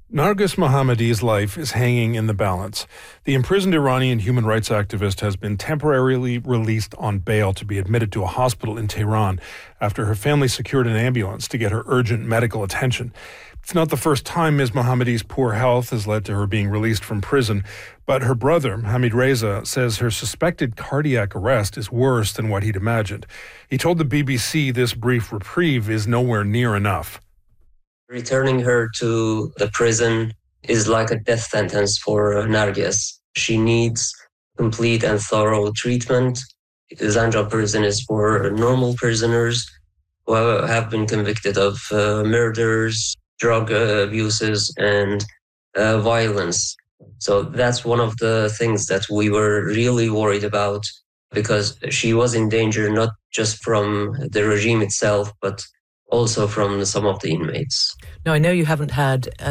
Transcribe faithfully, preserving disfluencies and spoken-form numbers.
Narges Mohammadi's life is hanging in the balance. The imprisoned Iranian human rights activist has been temporarily released on bail to be admitted to a hospital in Tehran after her family secured an ambulance to get her urgent medical attention. It's not the first time Miz Mohammadi's poor health has led to her being released from prison, but her brother, Hamid Reza, says her suspected cardiac arrest is worse than what he'd imagined. He told the B B C this brief reprieve is nowhere near enough. Returning her to the prison is like a death sentence for Narges. She needs complete and thorough treatment. Zanjan prison is for normal prisoners who have been convicted of uh, murders, drug uh, abuses, and uh, violence. So that's one of the things that we were really worried about, because she was in danger not just from the regime itself, but also from some of the inmates. Now, I know you haven't had